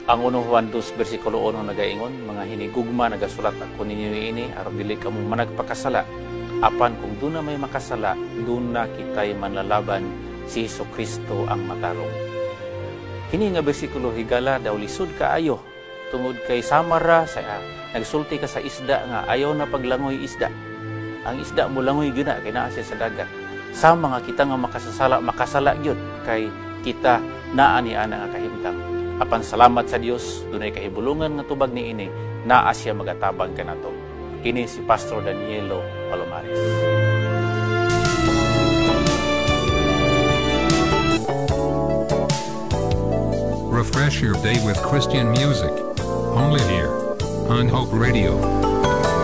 Ang 1 Juan 2 versikulo 1 nagaingon, mga hinigugma nagasulat ako ninyo ini aron dili kamo managpakasala. Apan kung doon na may makasala, doon na kita'y manlalaban si Jesucristo ang matarong. Kini nga bersikulo higala daw lisod kaayo tungod kay samara sa nagsulti ka sa isda nga ayaw na paglangoy isda. Ang isda mo langoy gina kay naa siya sa dagat. Sama nga kita nga makasala gyud kay kita naa ni ana nga kahimtang. Apan salamat sa Dios, dunay kahibulungan nga tubag niini, naa siya magatabang kanato. Kini si Pastor Danielo Palomares. Refresh your day with Christian music. Only here on Hope Radio.